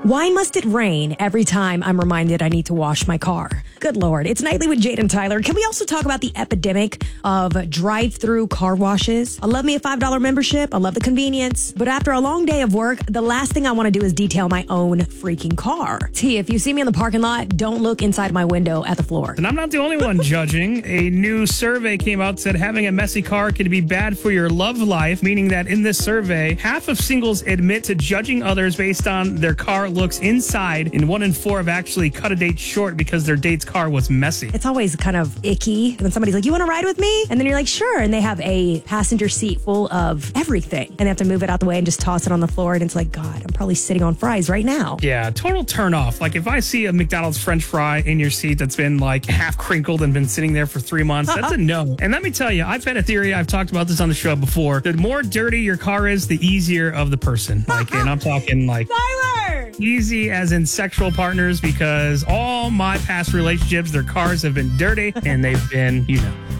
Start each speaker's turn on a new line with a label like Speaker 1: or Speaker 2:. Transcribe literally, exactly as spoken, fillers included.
Speaker 1: Why must it rain every time I'm reminded I need to wash my car? Good Lord. It's Nightly with Jade and Tyler. Can we also talk about the epidemic of drive-through car washes? I love me a five dollar membership. I love the convenience. But after a long day of work, the last thing I want to do is detail my own freaking car. T, if you see me in the parking lot, don't look inside my window at the floor.
Speaker 2: And I'm not the only one judging. A new survey came out said having a messy car could be bad for your love life, meaning that in this survey, half of singles admit to judging others based on their car looks inside, and one in four have actually cut a date short because their date's car was messy.
Speaker 1: It's always kind of icky when somebody's like, you want to ride with me? And then you're like, sure. And they have a passenger seat full of everything. And they have to move it out the way and just toss it on the floor. And it's like, God, I'm probably sitting on fries right now.
Speaker 2: Yeah, total turn off. Like if I see a McDonald's French fry in your seat that's been like half crinkled and been sitting there for three months, that's a no. And let me tell you, I've had a theory. I've talked about this on the show before. The more dirty your car is, the easier of the person. Like, and I'm talking like
Speaker 1: Tyler!
Speaker 2: Easy as in sexual partners, because all my past relationships, their cars have been dirty and they've been, you know.